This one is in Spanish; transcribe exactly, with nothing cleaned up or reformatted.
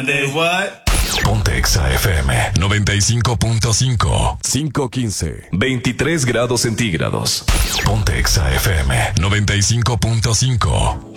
De what? Ponte Exa F M noventa y cinco punto cinco. cinco quince. veintitrés grados centígrados. Ponte Exa F M noventa y cinco punto cinco.